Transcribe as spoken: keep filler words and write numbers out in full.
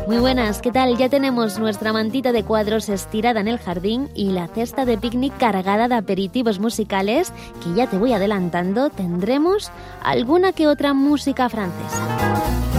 Muy buenas, ¿qué tal? Ya tenemos nuestra mantita de cuadros estirada en el jardín y la cesta de picnic cargada de aperitivos musicales, que ya te voy adelantando, tendremos alguna que otra música francesa.